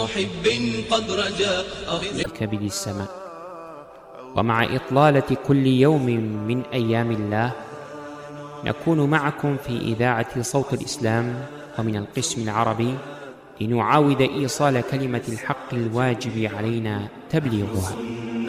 محب قد رجا كبد السماء. ومع إطلالة كل يوم من أيام الله نكون معكم في إذاعة صوت الإسلام ومن القسم العربي لنعاود إيصال كلمة الحق الواجب علينا تبليغها.